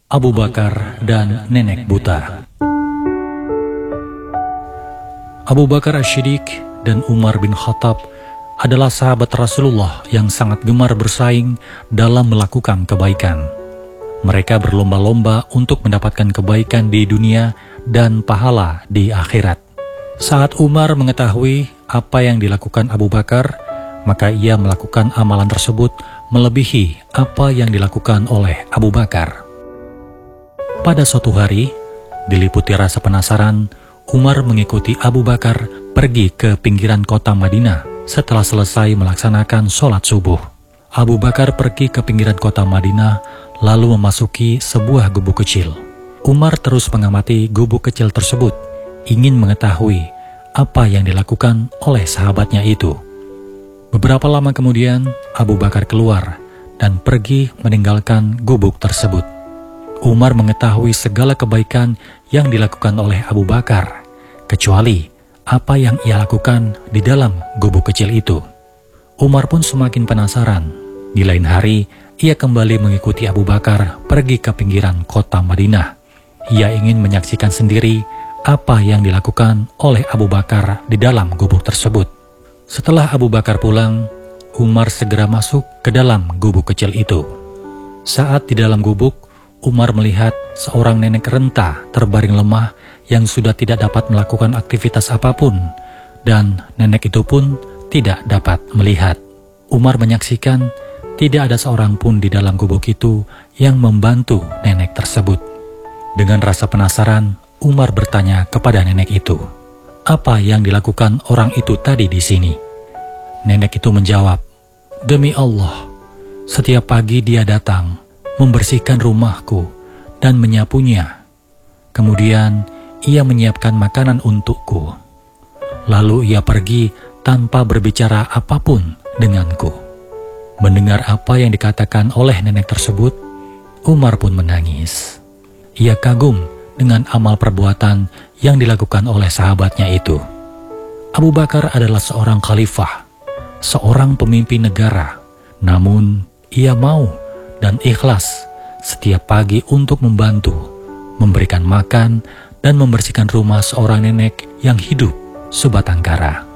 Abu Bakar dan nenek buta. Abu Bakar Asy-Syiddiq dan Umar bin Khattab adalah sahabat Rasulullah yang sangat gemar bersaing dalam melakukan kebaikan. Mereka berlomba-lomba untuk mendapatkan kebaikan di dunia dan pahala di akhirat. Saat Umar mengetahui apa yang dilakukan Abu Bakar, maka ia melakukan amalan tersebut melebihi apa yang dilakukan oleh Abu Bakar. Pada suatu hari, diliputi rasa penasaran, Umar mengikuti Abu Bakar pergi ke pinggiran kota Madinah setelah selesai melaksanakan sholat subuh. Abu Bakar pergi ke pinggiran kota Madinah lalu memasuki sebuah gubuk kecil. Umar terus mengamati gubuk kecil tersebut, ingin mengetahui apa yang dilakukan oleh sahabatnya itu. Beberapa lama kemudian, Abu Bakar keluar dan pergi meninggalkan gubuk tersebut. Umar mengetahui segala kebaikan yang dilakukan oleh Abu Bakar, kecuali apa yang ia lakukan di dalam gubuk kecil itu. Umar pun semakin penasaran. Di lain hari, ia kembali mengikuti Abu Bakar pergi ke pinggiran kota Madinah. Ia ingin menyaksikan sendiri apa yang dilakukan oleh Abu Bakar di dalam gubuk tersebut. Setelah Abu Bakar pulang, Umar segera masuk ke dalam gubuk kecil itu. Saat di dalam gubuk, Umar melihat seorang nenek renta terbaring lemah yang sudah tidak dapat melakukan aktivitas apapun, dan nenek itu pun tidak dapat melihat. Umar menyaksikan tidak ada seorang pun di dalam gubuk itu yang membantu nenek tersebut. Dengan rasa penasaran, Umar bertanya kepada nenek itu, "Apa yang dilakukan orang itu tadi di sini?" Nenek itu menjawab, "Demi Allah, setiap pagi dia datang membersihkan rumahku dan menyapunya. Kemudian ia menyiapkan makanan untukku. Lalu ia pergi tanpa berbicara apapun denganku." Mendengar apa yang dikatakan oleh nenek tersebut, Umar pun menangis. Ia kagum dengan amal perbuatan yang dilakukan oleh sahabatnya itu. Abu Bakar adalah seorang khalifah, seorang pemimpin negara, namun ia mau dan ikhlas setiap pagi untuk membantu, memberikan makan, dan membersihkan rumah seorang nenek yang hidup sebatang kara.